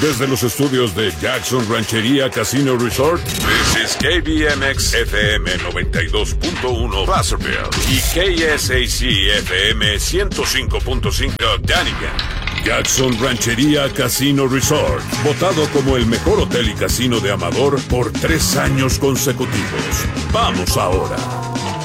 Desde los estudios de Jackson Ranchería Casino Resort, this is KBMX FM 92.1 Placerville y KSAC FM 105.5 Dunnigan. Jackson Ranchería Casino Resort, votado como el mejor hotel y casino de Amador por 3 años consecutivos. ¡Vamos ahora!